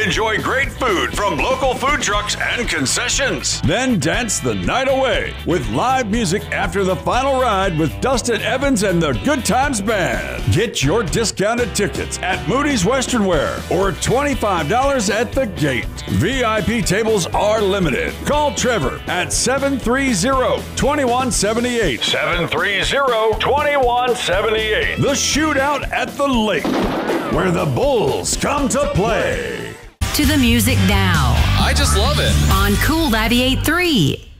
enjoy great food from local food trucks and concessions. Then dance the night away with live music after the final ride with Dustin Evans and the Good Times Band. Get your discounted tickets at Moody's Western Wear or $25 at the gate. VIP tables are limited. Call Trevor at 730-2178. 730-2178. The Shootout at the Lake, where the Bulls come to play. To the music now. I just love it. On Cool 98.3.